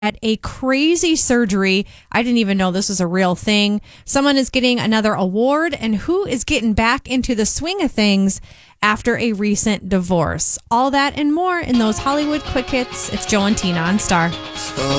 At a crazy surgery. I didn't even know this was a real thing. Someone is getting another award, and who is getting back into the swing of things after a recent divorce. All that and more in those Hollywood Quick Hits. It's Joe and Tina on Star.